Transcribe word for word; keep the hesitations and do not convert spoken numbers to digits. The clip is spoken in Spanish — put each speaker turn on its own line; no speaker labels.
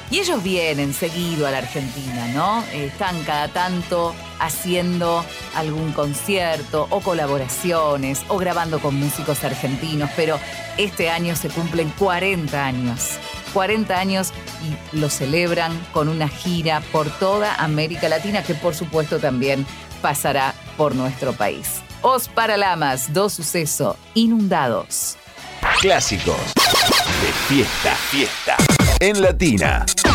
Y ellos vienen seguido a la Argentina, ¿no? Están cada tanto haciendo algún concierto o colaboraciones o grabando con músicos argentinos, pero este año se cumplen cuarenta años. cuarenta años y lo celebran con una gira por toda América Latina que por supuesto también pasará por nuestro país. Os Paralamas, Do Suceso, Inundados.
Clásicos de fiesta, fiesta en Latina.